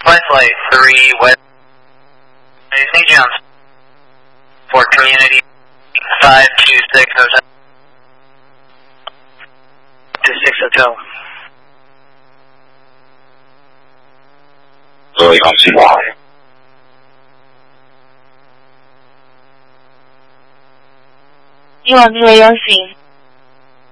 Flight 3 West. St. John's. For community 526 Hotel. 26 Hotel. Really don't see why. 以往名为游行。